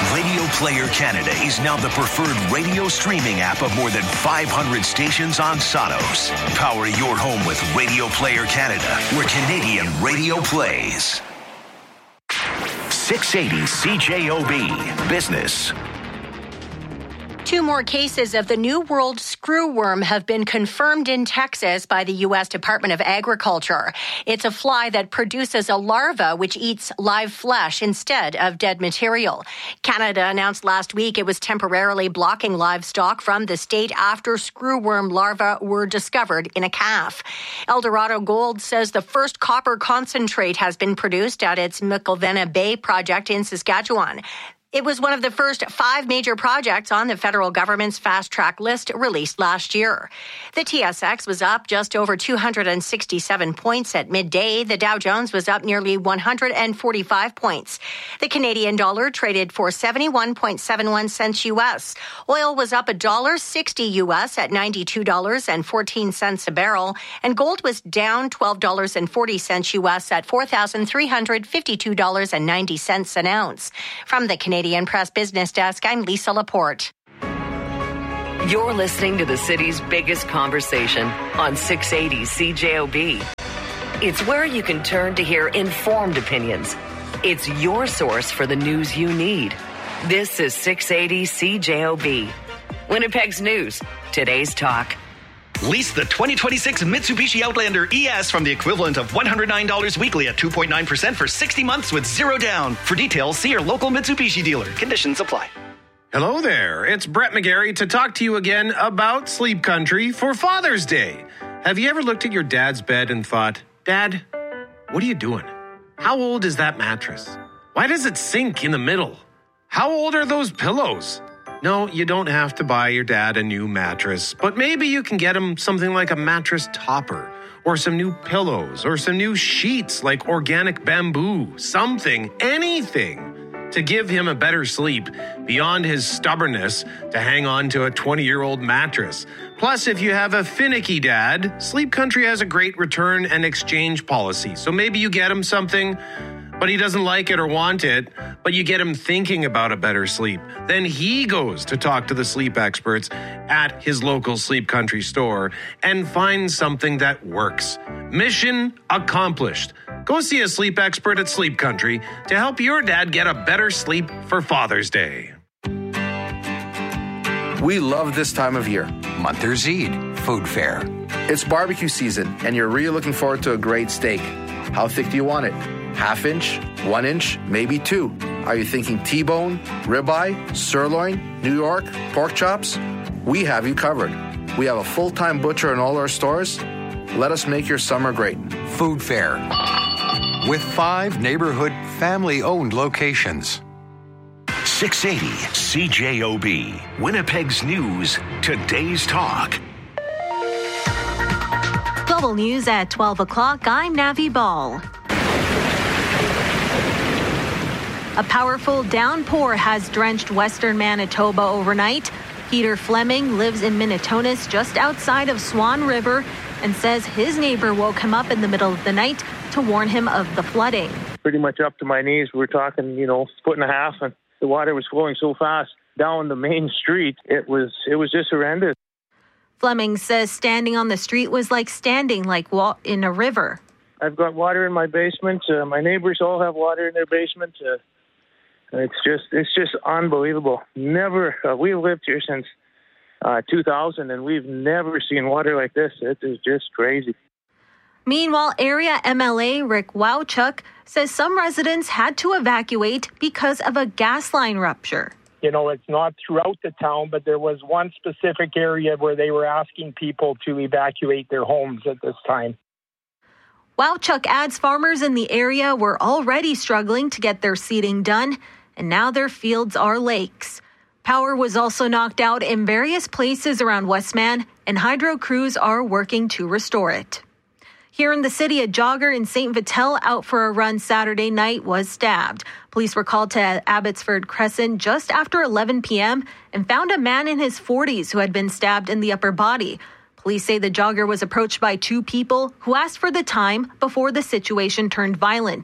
Radio Player Canada is now the preferred radio streaming app of more than 500 stations on Sonos. Power your home with Radio Player Canada, where Canadian radio plays. 680 CJOB Business. 2 more cases of the New World screwworm have been confirmed in Texas by the U.S. Department of Agriculture. It's a fly that produces a larva which eats live flesh instead of dead material. Canada announced last week it was temporarily blocking livestock from the state after screwworm larvae were discovered in a calf. Eldorado Gold says the first copper concentrate has been produced at its McIlvenna Bay project in Saskatchewan. It was one of the first 5 major projects on the federal government's fast-track list released last year. The TSX was up just over 267 points at midday. The Dow Jones was up nearly 145 points. The Canadian dollar traded for 71.71 cents U.S. Oil was up $1.60 U.S. at $92.14 a barrel, and gold was down $12.40 U.S. at $4,352.90 an ounce. From the Canadian Press Business Desk, I'm Lisa Laporte. You're listening to the city's biggest conversation on 680 CJOB. It's where you can turn to hear informed opinions. It's your source for the news you need. This is 680 CJOB. Winnipeg's news, today's talk. Lease the 2026 Mitsubishi Outlander ES from the equivalent of $109 weekly at 2.9% for 60 months with zero down. For details, see your local Mitsubishi dealer. Conditions apply. Hello there. It's Brett McGarry to talk to you again about Sleep Country for Father's Day. Have you ever looked at your dad's bed and thought, Dad, what are you doing? How old is that mattress? Why does it sink in the middle? How old are those pillows? No, you don't have to buy your dad a new mattress, but maybe you can get him something like a mattress topper, or some new pillows, or some new sheets like organic bamboo, something, anything to give him a better sleep beyond his stubbornness to hang on to a 20-year-old mattress. Plus, if you have a finicky dad, Sleep Country has a great return and exchange policy, so maybe you get him something, but he doesn't like it or want it, but you get him thinking about a better sleep. Then he goes to talk to the sleep experts at his local Sleep Country store and finds something that works. Mission accomplished. Go see a sleep expert at Sleep Country to help your dad get a better sleep for Father's Day. We love this time of year. Monthers Eid Food Fair. It's barbecue season, and you're really looking forward to a great steak. How thick do you want it? Half inch, 1 inch, maybe 2. Are you thinking T-bone, ribeye, sirloin, New York, pork chops? We have you covered. We have a full-time butcher in all our stores. Let us make your summer great. Food Fair. With 5 neighborhood family-owned locations. 680 CJOB. Winnipeg's news, today's talk. Global news at 12 o'clock. I'm Navi Ball. A powerful downpour has drenched western Manitoba overnight. Peter Fleming lives in Minitonas just outside of Swan River and says his neighbor woke him up in the middle of the night to warn him of the flooding. Pretty much up to my knees. We're talking, foot and a half, and the water was flowing so fast down the main street. It was just horrendous. Fleming says standing on the street was like standing in a river. I've got water in my basement. My neighbors all have water in their basement. It's just unbelievable. We've lived here since 2000, and we've never seen water like this. It is just crazy. Meanwhile, area MLA Rick Wowchuk says some residents had to evacuate because of a gas line rupture. It's not throughout the town, but there was one specific area where they were asking people to evacuate their homes at this time. Wowchuk adds farmers in the area were already struggling to get their seeding done, and now their fields are lakes. Power was also knocked out in various places around Westman, and hydro crews are working to restore it. Here in the city, a jogger in St. Vital out for a run Saturday night was stabbed. Police were called to Abbotsford Crescent just after 11 p.m. and found a man in his 40s who had been stabbed in the upper body. Police say the jogger was approached by 2 people who asked for the time before the situation turned violent.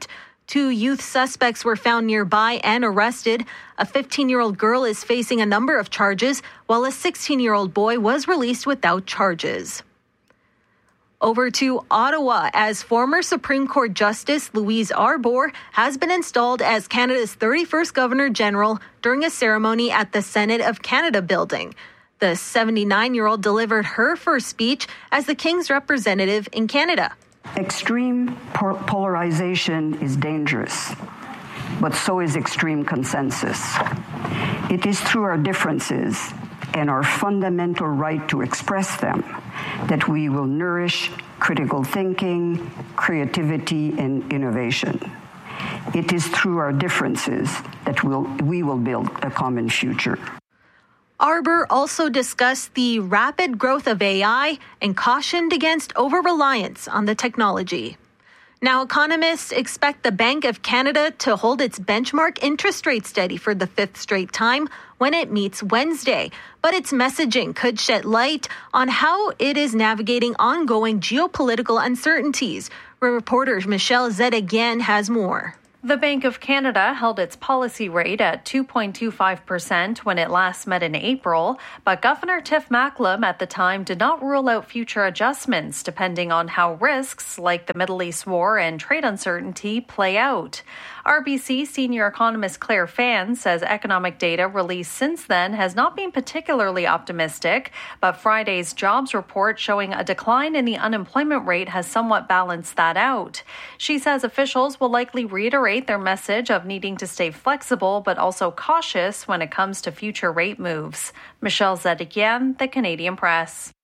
2 youth suspects were found nearby and arrested. A 15-year-old girl is facing a number of charges, while a 16-year-old boy was released without charges. Over to Ottawa, as former Supreme Court Justice Louise Arbour has been installed as Canada's 31st Governor-General during a ceremony at the Senate of Canada building. The 79-year-old delivered her first speech as the King's representative in Canada. Extreme polarization is dangerous, but so is extreme consensus. It is through our differences and our fundamental right to express them that we will nourish critical thinking, creativity, and innovation. It is through our differences that we will build a common future. Arbour also discussed the rapid growth of AI and cautioned against over-reliance on the technology. Now, economists expect the Bank of Canada to hold its benchmark interest rate steady for the 5th straight time when it meets Wednesday. But its messaging could shed light on how it is navigating ongoing geopolitical uncertainties. Reporter Michelle Zedegian has more. The Bank of Canada held its policy rate at 2.25% when it last met in April, but Governor Tiff Macklem at the time did not rule out future adjustments depending on how risks like the Middle East war and trade uncertainty play out. RBC senior economist Claire Fan says economic data released since then has not been particularly optimistic, but Friday's jobs report showing a decline in the unemployment rate has somewhat balanced that out. She says officials will likely reiterate their message of needing to stay flexible but also cautious when it comes to future rate moves. Michelle Zedekian, The Canadian Press.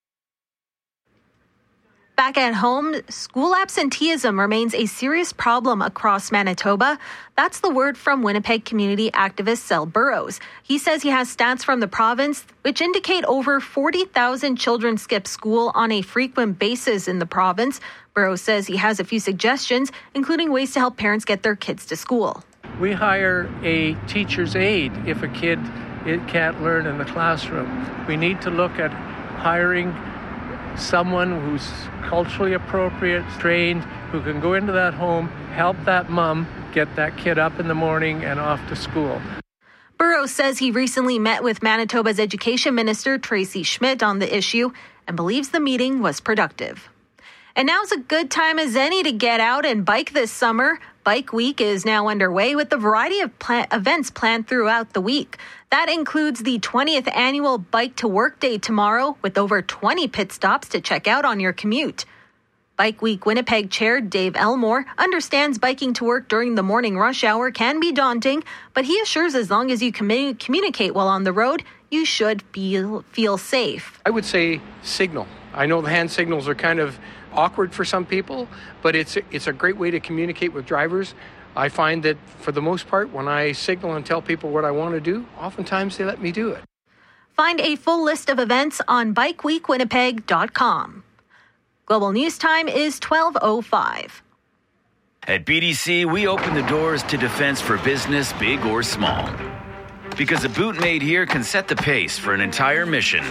Back at home, school absenteeism remains a serious problem across Manitoba. That's the word from Winnipeg community activist Sel Burrows. He says he has stats from the province which indicate over 40,000 children skip school on a frequent basis in the province. Burrows says he has a few suggestions, including ways to help parents get their kids to school. We hire a teacher's aide if a kid can't learn in the classroom. We need to look at hiring someone who's culturally appropriate, trained, who can go into that home, help that mom get that kid up in the morning and off to school. Burrows says he recently met with Manitoba's Education Minister Tracy Schmidt on the issue and believes the meeting was productive. And now's a good time as any to get out and bike this summer. Bike Week is now underway with a variety of events planned throughout the week. That includes the 20th annual Bike to Work Day tomorrow with over 20 pit stops to check out on your commute. Bike Week Winnipeg Chair Dave Elmore understands biking to work during the morning rush hour can be daunting, but he assures as long as you communicate while on the road, you should feel safe. I would say signal. I know the hand signals are kind of awkward for some people, but it's a great way to communicate with drivers. I find that for the most part, when I signal and tell people what I want to do, oftentimes they let me do it. Find a full list of events on bikeweekwinnipeg.com. Global News Time is 12:05. At BDC, we open the doors to defense for business, big or small. Because a boot made here can set the pace for an entire mission.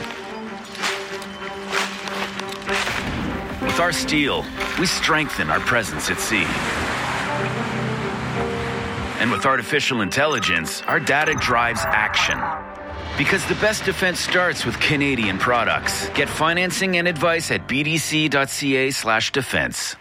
With our steel, we strengthen our presence at sea. And with artificial intelligence, our data drives action. Because the best defense starts with Canadian products. Get financing and advice at bdc.ca/defense.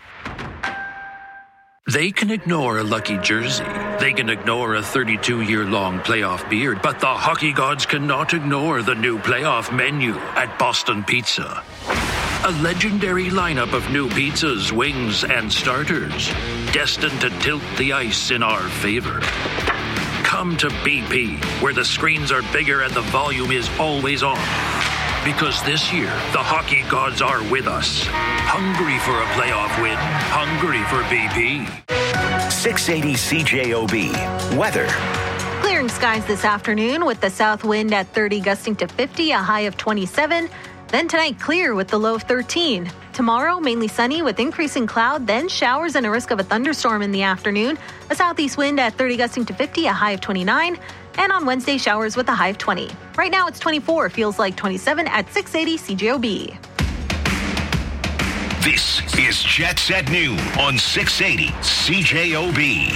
They can ignore a lucky jersey. They can ignore a 32-year-long playoff beard. But the hockey gods cannot ignore the new playoff menu at Boston Pizza. A legendary lineup of new pizzas, wings, and starters, destined to tilt the ice in our favor. Come to BP, where the screens are bigger and the volume is always on. Because this year, the hockey gods are with us. Hungry for a playoff win, hungry for BP. 680 CJOB. Weather. Clearing skies this afternoon with the south wind at 30 gusting to 50, a high of 27. Then tonight, clear with the low of 13. Tomorrow, mainly sunny with increasing cloud, then showers and a risk of a thunderstorm in the afternoon. A southeast wind at 30 gusting to 50, a high of 29. And on Wednesday, showers with a high of 20. Right now, it's 24, feels like 27 at 680 CJOB. This is Jets at Noon on 680 CJOB.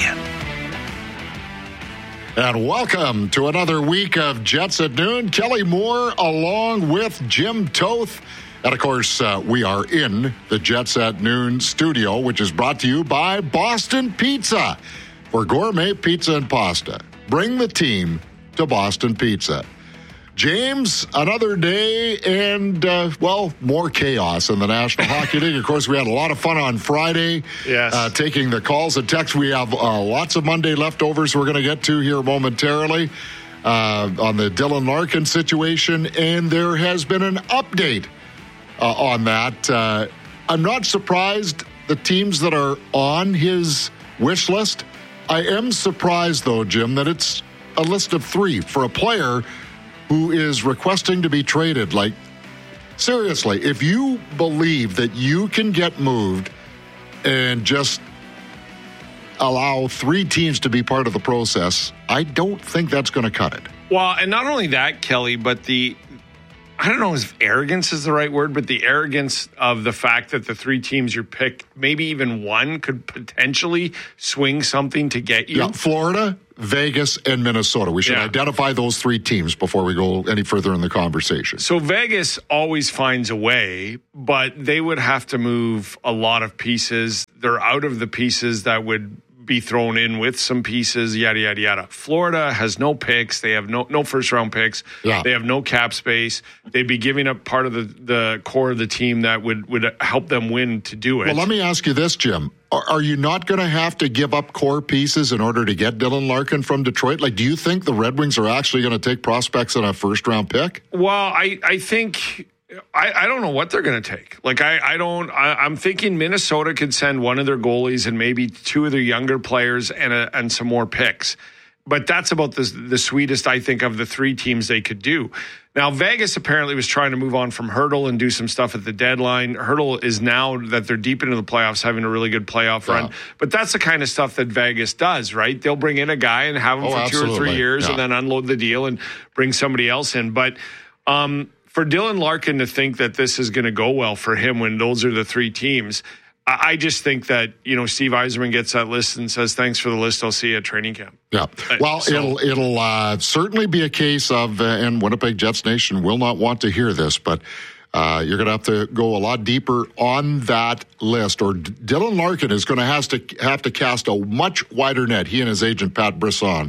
And welcome to another week of Jets at Noon. Kelly Moore along with Jim Toth. And, of course, we are in the Jets at Noon studio, which is brought to you by Boston Pizza. For gourmet pizza and pasta, bring the team to Boston Pizza. James, another day and, more chaos in the National Hockey League. Of course, we had a lot of fun on Friday. Yes. Taking the calls and texts. We have lots of Monday leftovers we're going to get to here momentarily on the Dylan Larkin situation. And there has been an update on that. I'm not surprised the teams that are on his wish list. I am surprised, though, Jim, that it's a list of 3 for a player who is requesting to be traded. Like, seriously, if you believe that you can get moved and just allow 3 teams to be part of the process, I don't think that's going to cut it. Well, and not only that, Kelly, but I don't know if arrogance is the right word, but the arrogance of the fact that the 3 teams you picked, maybe even one, could potentially swing something to get you. Yeah, Florida, Vegas, and Minnesota. We should identify those 3 teams before we go any further in the conversation. So Vegas always finds a way, but they would have to move a lot of pieces. They're out of the pieces that would be thrown in with some pieces, yada, yada, yada. Florida has no picks. They have no first-round picks. Yeah. They have no cap space. They'd be giving up part of the core of the team that would help them win to do it. Well, let me ask you this, Jim. Are you not going to have to give up core pieces in order to get Dylan Larkin from Detroit? Like, do you think the Red Wings are actually going to take prospects in a first-round pick? Well, I think... I don't know what they're going to take. Like, I'm thinking Minnesota could send one of their goalies and maybe 2 of their younger players and some more picks. But that's about the sweetest, I think, of the 3 teams they could do. Now, Vegas apparently was trying to move on from Hertl and do some stuff at the deadline. Hertl is, now that they're deep into the playoffs, having a really good playoff run. But that's the kind of stuff that Vegas does, right? They'll bring in a guy and have him for 2 or 3 years and then unload the deal and bring somebody else in. But for Dylan Larkin to think that this is going to go well for him when those are the 3 teams, I just think that, Steve Yzerman gets that list and says, thanks for the list. I'll see you at training camp. Yeah. Well, it'll certainly be a case of, and Winnipeg Jets Nation will not want to hear this, but you're going to have to go a lot deeper on that list, or Dylan Larkin is going to have to cast a much wider net. He and his agent, Pat Brisson,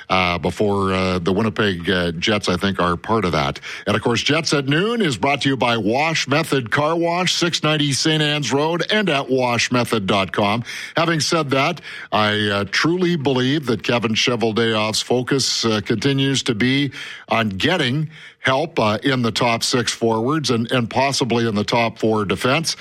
before the Winnipeg Jets, I think, are part of that. And, of course, Jets at Noon is brought to you by Wash Method Car Wash, 690 St. Anne's Road, and at washmethod.com. Having said that, I truly believe that Kevin Cheveldayoff's focus continues to be on getting help in the top 6 forwards and possibly in the top 4 defense.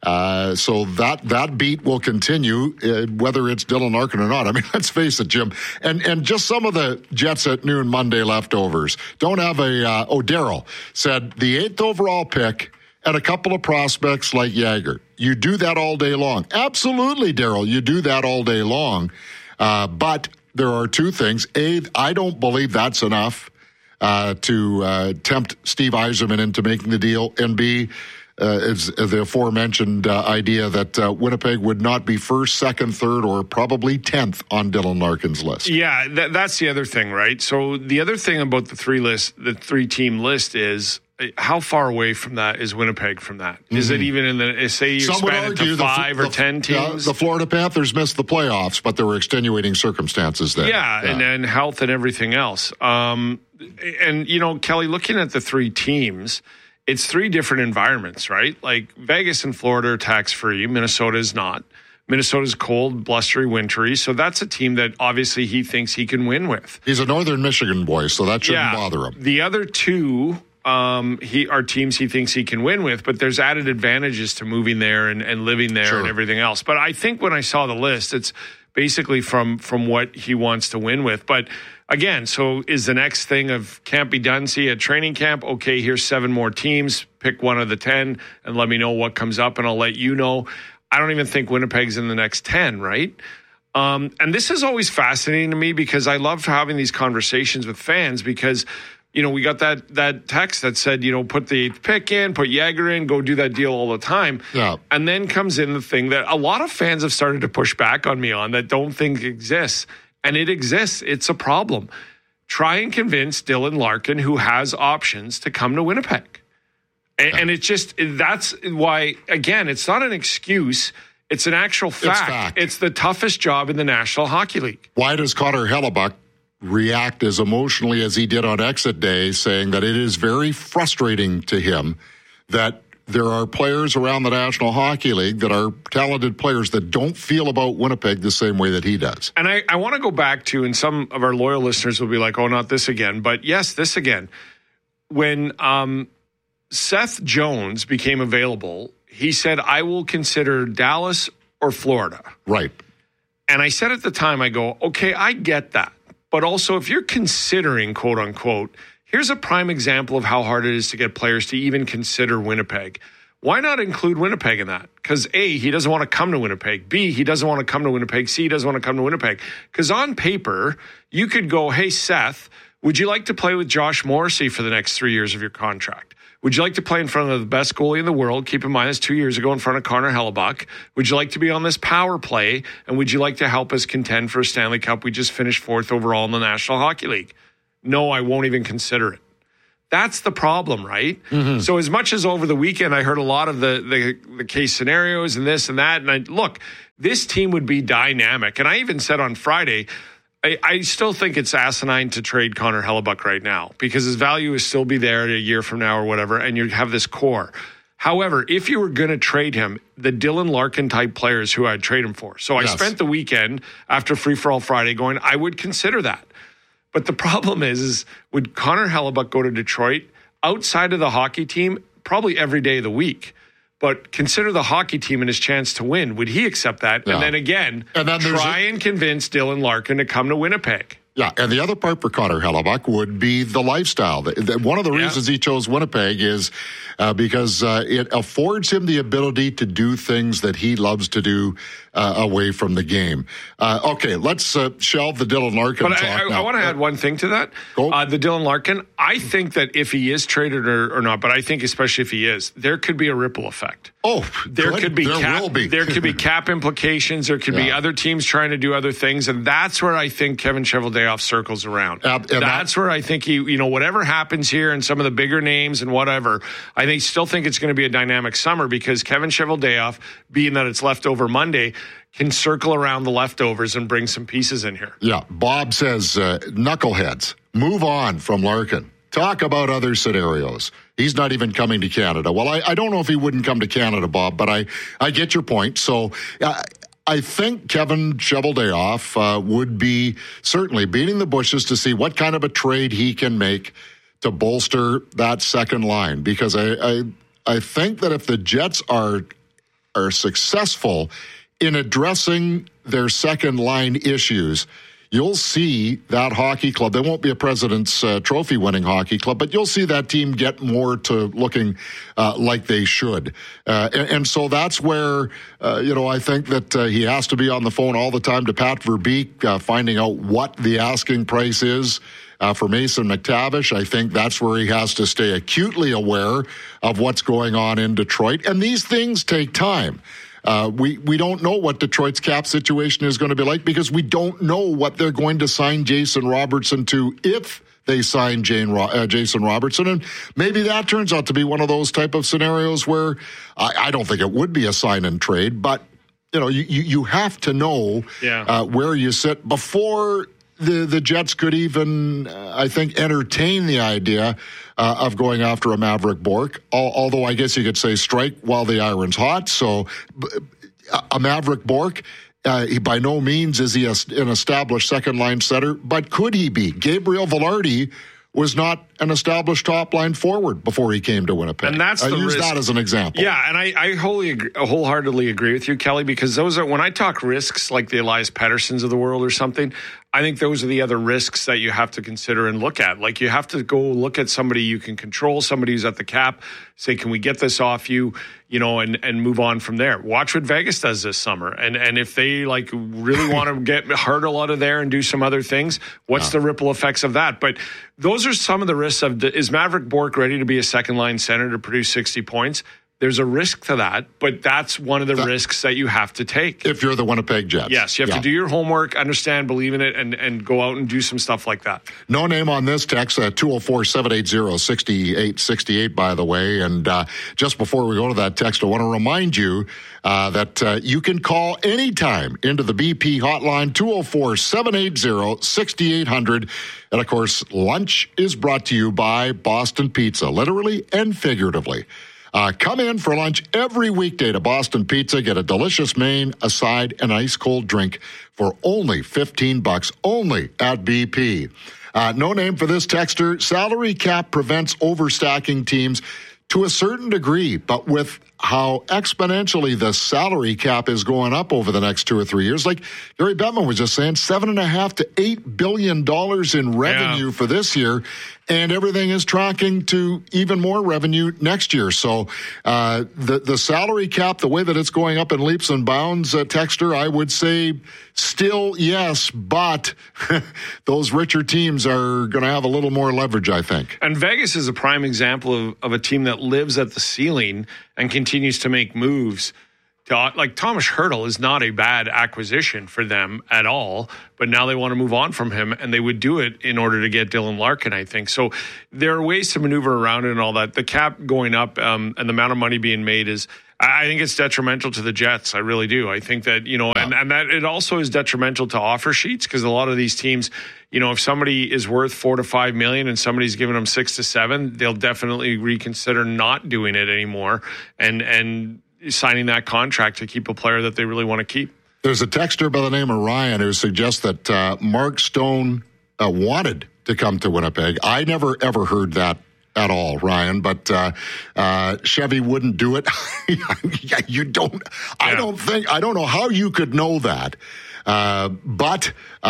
So that beat will continue, whether it's Dylan Larkin or not. I mean, let's face it, Jim. And just some of the Jets at Noon Monday leftovers. Don't have Daryl said the 8th overall pick and a couple of prospects like Jagger. You do that all day long. Absolutely, Daryl. You do that all day long. But there are 2 things. A, I don't believe that's enough to tempt Steve Yzerman into making the deal. And B, is the aforementioned idea that Winnipeg would not be 1st, 2nd, 3rd, or probably 10th on Dylan Larkin's list. Yeah, that's the other thing, right? So the other thing about the 3-team list is, how far away from that is Winnipeg from that? Is it even in the, say you expand it to 5 or 10 teams? The Florida Panthers missed the playoffs, but there were extenuating circumstances there. Yeah. And then health and everything else. And, Kelly, looking at the 3 teams, it's 3 different environments, right? Like Vegas and Florida are tax-free. Minnesota is not. Minnesota's cold, blustery, wintry. So that's a team that obviously he thinks he can win with. He's a Northern Michigan boy, so that shouldn't bother him. The other 2 are teams he thinks he can win with, but there's added advantages to moving there and living there and everything else. But I think when I saw the list, it's basically from what he wants to win with. But again, so is the next thing of can't be done, see at training camp, okay, here's 7 more teams, pick one of the 10 and let me know what comes up and I'll let you know. I don't even think Winnipeg's in the next 10, right? And this is always fascinating to me because I love having these conversations with fans because we got that text that said, put the 8th pick in, put Yager in, go do that deal all the time. Yeah. And then comes in the thing that a lot of fans have started to push back on me on that don't think exists. And it exists. It's a problem. Try and convince Dylan Larkin, who has options, to come to Winnipeg. And it's just, that's why, again, it's not an excuse. It's an actual fact. It's the toughest job in the National Hockey League. Why does Connor Hellebuyck react as emotionally as he did on exit day, saying that it is very frustrating to him that there are players around the National Hockey League that are talented players that don't feel about Winnipeg the same way that he does? And I want to go back to, and some of our loyal listeners will be like, oh, not this again. But yes, this again. When Seth Jones became available, he said, I will consider Dallas or Florida. Right. And I said at the time, I go, okay, I get that. But also, if you're considering, quote unquote, here's a prime example of how hard it is to get players to even consider Winnipeg. Why not include Winnipeg in that? Because A, he doesn't want to come to Winnipeg. B, he doesn't want to come to Winnipeg. C, he doesn't want to come to Winnipeg. Because on paper, you could go, hey, Seth, would you like to play with Josh Morrissey for the next 3 years of your contract? Would you like to play in front of the best goalie in the world? Keep in mind, it's 2 years ago in front of Connor Hellebuyck. Would you like to be on this power play? And would you like to help us contend for a Stanley Cup? We just finished 4th overall in the National Hockey League. No, I won't even consider it. That's the problem, right? Mm-hmm. So as much as over the weekend I heard a lot of the case scenarios and this and that, and look, this team would be dynamic. And I even said on Friday, I still think it's asinine to trade Connor Hellebuyck right now because his value will still be there a year from now or whatever, and you have this core. However, if you were going to trade him, the Dylan Larkin type players who I'd trade him for. So I spent the weekend after Free For All Friday going, I would consider that. But the problem is would Connor Hellebuyck go to Detroit outside of the hockey team probably every day of the week? But consider the hockey team and his chance to win. Would he accept that? Yeah. And then again, try and convince Dylan Larkin to come to Winnipeg. Yeah, and the other part for Connor Hellebuyck would be the lifestyle. One of the reasons he chose Winnipeg is because it affords him the ability to do things that he loves to do away from the game. Okay, let's shelve the Dylan Larkin talk now. I want to add one thing to that. The Dylan Larkin, I think that if he is traded or not, but I think especially if he is, there could be a ripple effect. Oh, there could be there could be cap implications. There could be other teams trying to do other things, and that's where I think Kevin Cheveldayoff circles around. That's where I think he, whatever happens here and some of the bigger names and whatever, I still think it's going to be a dynamic summer because Kevin Cheveldayoff, being that it's leftover Monday, can circle around the leftovers and bring some pieces in here. Yeah, Bob says, knuckleheads, move on from Larkin. Talk about other scenarios. He's not even coming to Canada. Well, I don't know if he wouldn't come to Canada, Bob, but I get your point. So I think Kevin Cheveldayoff would be certainly beating the bushes to see what kind of a trade he can make to bolster that second line. Because I think that if the Jets are successful in addressing their second line issues, you'll see that hockey club. They won't be a President's Trophy winning hockey club, but you'll see that team get more to looking like they should. And so that's where, I think that he has to be on the phone all the time to Pat Verbeek, finding out what the asking price is for Mason McTavish. I think that's where he has to stay acutely aware of what's going on in Detroit. And these things take time. We don't know what Detroit's cap situation is going to be like because we don't know what they're going to sign Jason Robertson to if they sign Jason Robertson. And maybe that turns out to be one of those type of scenarios where I don't think it would be a sign and trade, but you have to know where you sit before the Jets could even, I think, entertain the idea of going after a Maverick Bourque, although I guess you could say strike while the iron's hot. So a Maverick Bourque, he by no means is he an established second-line center, but could he be? Gabriel Velarde was not an established top-line forward before he came to Winnipeg. And that's the I use risk. That as an example. Yeah, and I wholeheartedly agree with you, Kelly, because those are, when I talk risks like the Elias Petterssons of the world or something, I think those are the other risks that you have to consider and look at. Like, you have to go look at somebody you can control, somebody who's at the cap, say, can we get this off you, and move on from there. Watch what Vegas does this summer. And if they really want to get Hurdle out of there and do some other things, what's the ripple effects of that? But those are some of the risks is Maverick Bourque ready to be a second line center to produce 60 points? There's a risk to that, but that's one of the risks that you have to take. If you're the Winnipeg Jets. Yes, you have to do your homework, understand, believe in it, and go out and do some stuff like that. No name on this text, 204-780-6868, by the way. And just before we go to that text, I want to remind you that you can call anytime into the BP hotline, 204-780-6800. And, of course, lunch is brought to you by Boston Pizza, literally and figuratively. Come in for lunch every weekday to Boston Pizza. Get a delicious main, a side, and an ice-cold drink for only $15, only at BP. No name for this texter. Salary cap prevents overstacking teams to a certain degree, but with how exponentially the salary cap is going up over the next 2 or 3 years, like Gary Bettman was just saying, $7.5 to $8 billion in revenue for this year, and everything is tracking to even more revenue next year. So the salary cap, the way that it's going up in leaps and bounds, texter, I would say still yes, but those richer teams are going to have a little more leverage, I think. And Vegas is a prime example of a team that lives at the ceiling and continues to make moves. Like Thomas Hurdle is not a bad acquisition for them at all, but now they want to move on from him, and they would do it in order to get Dylan Larkin, I think. So there are ways to maneuver around it and all that. The cap going up and the amount of money being made is, I think it's detrimental to the Jets. I really do. I think that, and that it also is detrimental to offer sheets, because a lot of these teams, if somebody is worth $4 to $5 million and somebody's giving them 6 to 7, they'll definitely reconsider not doing it anymore and signing that contract to keep a player that they really want to keep. There's a texter by the name of Ryan who suggests that Mark Stone wanted to come to Winnipeg. I never, ever heard that at all, Ryan, but Chevy wouldn't do it. You don't. I don't know how you could know that. But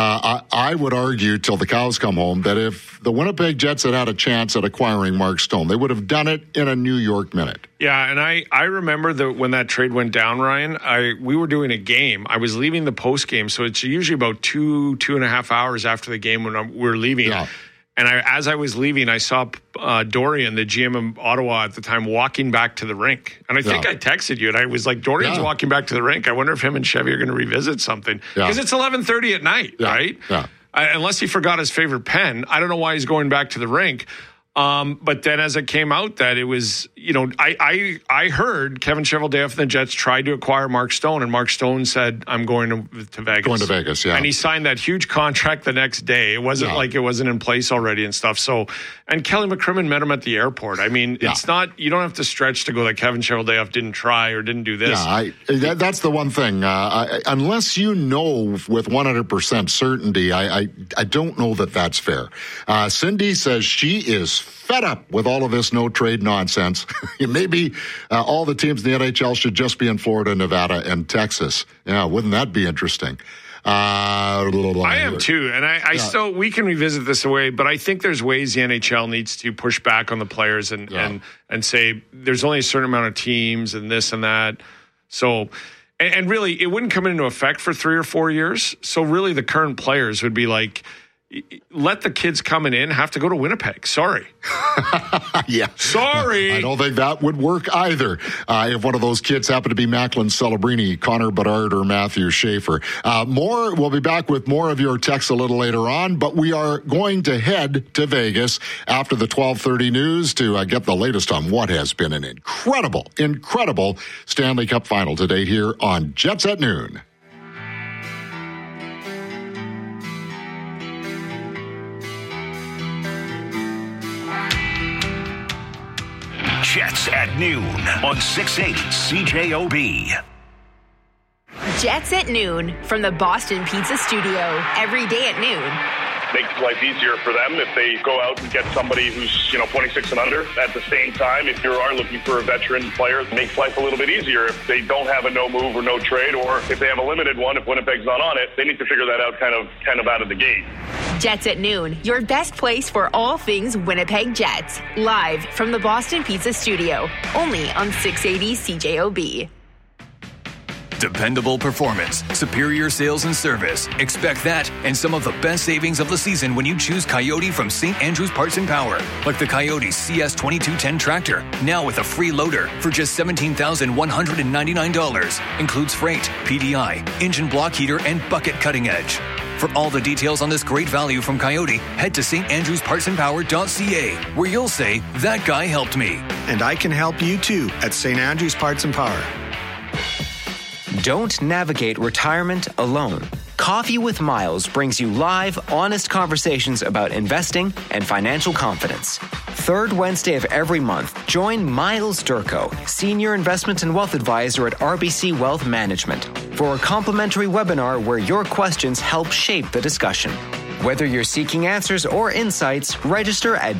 I would argue till the cows come home that if the Winnipeg Jets had a chance at acquiring Mark Stone, they would have done it in a New York minute. Yeah, and I remember that when that trade went down, Ryan, we were doing a game. I was leaving the post game, so it's usually about 2.5 hours after the game when we were leaving. Yeah. And as I was leaving, I saw Dorian, the GM of Ottawa at the time, walking back to the rink. And I think I texted you, and I was like, Dorian's walking back to the rink. I wonder if him and Chevy are going to revisit something. Because it's 11:30 at night, right? Yeah. Unless he forgot his favorite pen. I don't know why he's going back to the rink. But then as it came out that it was, I heard Kevin Cheveldayoff and the Jets tried to acquire Mark Stone, and Mark Stone said, I'm going to Vegas. Going to Vegas, yeah. And he signed that huge contract the next day. It wasn't like it wasn't in place already and stuff. So, and Kelly McCrimmon met him at the airport. I mean, it's not, you don't have to stretch to go that Kevin Cheveldayoff didn't try or didn't do this. Yeah, that's the one thing. Unless you know with 100% certainty, I don't know that that's fair. Cindy says she is fed up with all of this no-trade nonsense. Maybe all the teams in the NHL should just be in Florida, Nevada, and Texas. Yeah, wouldn't that be interesting? I am too, and I still, we can revisit this away, but I think there's ways the NHL needs to push back on the players and say there's only a certain amount of teams and this and that. So, and really, it wouldn't come into effect for 3 or 4 years. So really, the current players would be like, let the kids coming in have to go to Winnipeg. Sorry. Yeah. Sorry. I don't think that would work either. If one of those kids happened to be Macklin Celebrini, Connor Bedard, or Matthew Schaefer. We'll be back with more of your texts a little later on, but we are going to head to Vegas after the 12:30 news to get the latest on what has been an incredible Stanley Cup final today here on Jets at Noon. Jets at Noon on 680 CJOB. Jets at Noon from the Boston Pizza Studio. Every day at noon. makes life easier for them if they go out and get somebody who's 26 and under. At the same time, if you are looking for a veteran player, it makes life a little bit easier. If they don't have a no move or no trade, or if they have a limited one, if Winnipeg's not on it, they need to figure that out kind of out of the gate. Jets at noon, your best place for all things Winnipeg Jets. Live from the Boston Pizza Studio, only on 680 CJOB. Dependable performance, superior sales and service. Expect that and some of the best savings of the season when you choose Coyote from St. Andrews Parts and Power. Like the Coyote CS2210 tractor, now with a free loader for just $17,199. Includes freight, PDI, engine block heater, and bucket cutting edge. For all the details on this great value from Coyote, head to standrewspartsandpower.ca, where you'll say, that guy helped me. And I can help you too at St. Andrews Parts and Power. Don't navigate retirement alone. Coffee with Miles brings you live, honest conversations about investing and financial confidence. Third Wednesday of every month, join Miles Durko, Senior Investment and Wealth Advisor at RBC Wealth Management, for a complimentary webinar where your questions help shape the discussion. Whether you're seeking answers or insights, register at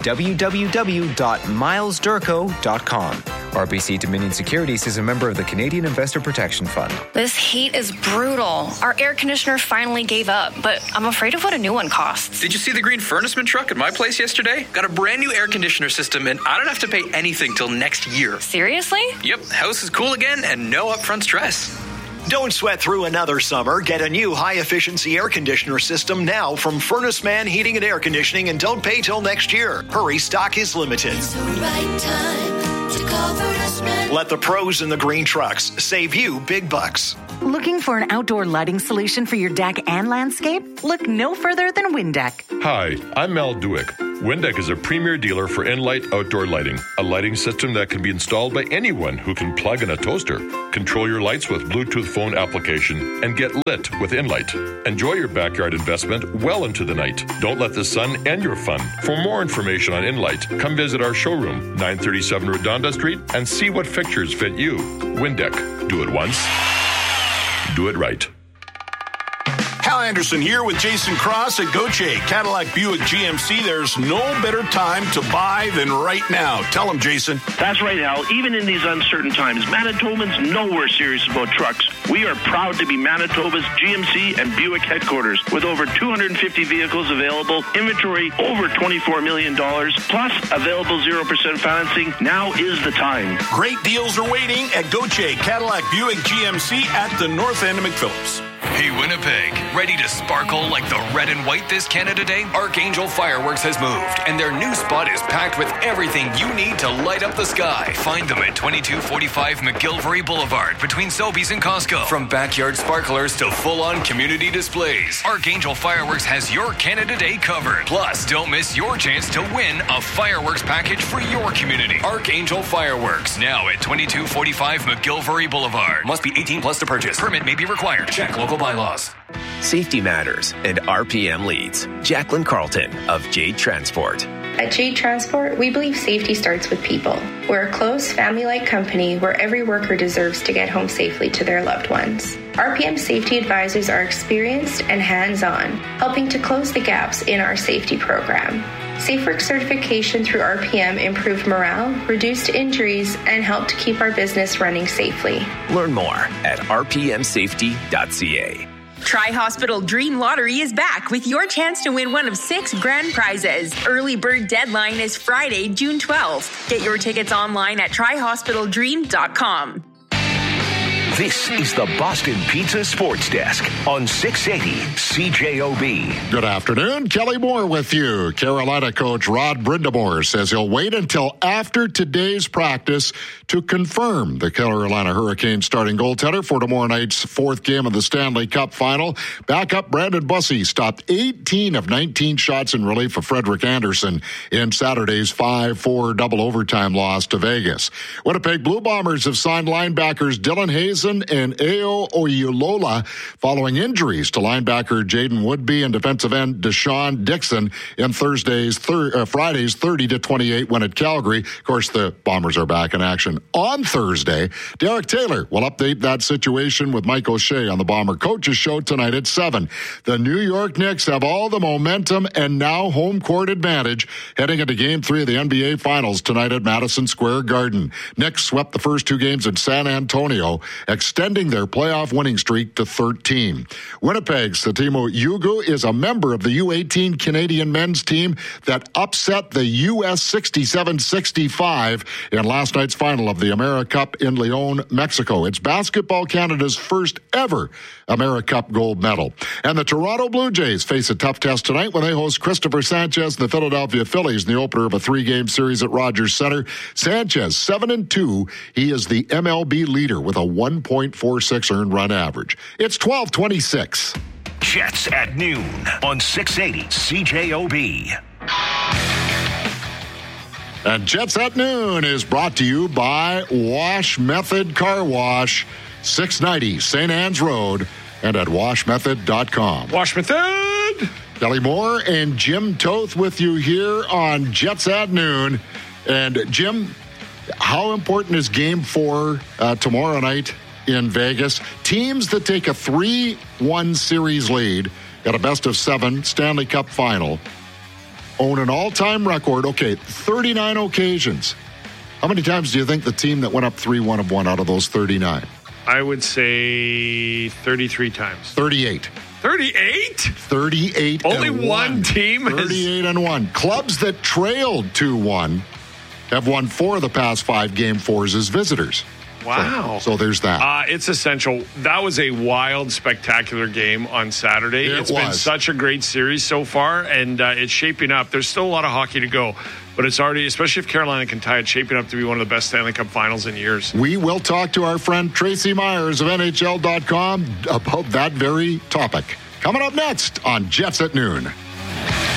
www.milesdurko.com. RBC Dominion Securities is a member of the Canadian Investor Protection Fund. This heat is brutal. Our air conditioner finally gave up, but I'm afraid of what a new one costs. Did you see the green furnaceman truck at my place yesterday? Got a brand new air conditioner system, and I don't have to pay anything till next year. Seriously? Yep, house is cool again and no upfront stress. Don't sweat through another summer. Get a new high-efficiency air conditioner system now from Furnace Man Heating and Air Conditioning, and don't pay till next year. Hurry, stock is limited. It's the right time to call Furnace Man. Let the pros in the green trucks save you big bucks. Looking for an outdoor lighting solution for your deck and landscape? Look no further than Windeck. Hi, I'm Mel Duick. Windeck is a premier dealer for Enlight outdoor lighting, a lighting system that can be installed by anyone who can plug in a toaster. Control your lights with Bluetooth phone application and get lit with Enlight. Enjoy your backyard investment well into the night. Don't let the sun end your fun. For more information on Enlight, come visit our showroom, 937 Redonda Street, and see what fixtures fit you. Windeck. Do it once. Do it right. Hal Anderson here with Jason Cross at Gauthier Cadillac Buick GMC. There's no better time to buy than right now. Tell them, Jason. That's right, Hal. Even in these uncertain times, Manitobans know we're serious about trucks. We are proud to be Manitoba's GMC and Buick headquarters with over 250 vehicles available, inventory over $24 million, plus available 0% financing. Now is the time. Great deals are waiting at Gauthier Cadillac Buick GMC at the north end of McPhillips. Hey Winnipeg, ready to sparkle like the red and white this Canada Day? Archangel Fireworks has moved, and their new spot is packed with everything you need to light up the sky. Find them at 2245 McGilvery Boulevard between Sobeys and Costco. From backyard sparklers to full-on community displays, Archangel Fireworks has your Canada Day covered. Plus, don't miss your chance to win a fireworks package for your community. Archangel Fireworks, now at 2245 McGilvery Boulevard. Must be 18 plus to purchase. Permit may be required. Check local bylaws. Safety matters, and RPM leads. Jacqueline Carlton of Jade Transport. At Jade Transport, we believe safety starts with people. We're a close, family-like company where every worker deserves to get home safely to their loved ones. RPM safety advisors are experienced and hands-on, helping to close the gaps in our safety program. SafeWork certification through RPM improved morale, reduced injuries, and helped keep our business running safely. Learn more at rpmsafety.ca. Tri-Hospital Dream Lottery is back with your chance to win one of 6 grand prizes. Early bird deadline is Friday, June 12th. Get your tickets online at trihospitaldream.com. This is the Boston Pizza Sports Desk on 680 CJOB. Good afternoon. Kelly Moore with you. Carolina coach Rod Brindamore says he'll wait until after today's practice to confirm the Carolina Hurricanes starting goaltender for tomorrow night's 4th game of the Stanley Cup final. Backup Brandon Bussey stopped 18 of 19 shots in relief of Frederick Anderson in Saturday's 5-4 double overtime loss to Vegas. Winnipeg Blue Bombers have signed linebackers Dylan Hayes Ferguson and Ao Oyulola following injuries to linebacker Jaden Woodby and defensive end Deshaun Dixon in Friday's 30-28 win at Calgary. Of course, the Bombers are back in action on Thursday. Derek Taylor will update that situation with Mike O'Shea on the Bomber Coaches Show tonight at 7. The New York Knicks have all the momentum and now home court advantage heading into Game 3 of the NBA Finals tonight at Madison Square Garden. Knicks swept the first 2 games in San Antonio, extending their playoff winning streak to 13. Winnipeg's Sotimo Yugu is a member of the U18 Canadian men's team that upset the U.S. 67-65 in last night's final of the AmeriCup in León, Mexico. It's Basketball Canada's first ever AmeriCup gold medal. And the Toronto Blue Jays face a tough test tonight when they host Christopher Sanchez and the Philadelphia Phillies in the opener of a 3-game series at Rogers Center. Sanchez, 7-2. He is the MLB leader with a 1.46 earned run average. It's 12:26. Jets at noon on 680 CJOB. And Jets at noon is brought to you by Wash Method Car Wash, 690 St. Anne's Road, and at washmethod.com. Wash Method! Kelly Moore and Jim Toth with you here on Jets at noon. And Jim, how important is Game 4 tomorrow night in Vegas? Teams that take a 3-1 series lead at a best-of-7 Stanley Cup final own an all-time record, 39 occasions. How many times do you think the team that went up 3-1 have won out of those 39? I would say 33 times. 38. 38? 38 Only and one team? 38 and 1. Clubs that trailed 2-1 have won 4 of the past 5 Game 4s as visitors. Wow. So there's that. It's essential. That was a wild, spectacular game on Saturday. It's been such a great series so far, and it's shaping up. There's still a lot of hockey to go, but it's already, especially if Carolina can tie it, shaping up to be one of the best Stanley Cup finals in years. We will talk to our friend Tracy Myers of NHL.com about that very topic. Coming up next on Jets at Noon.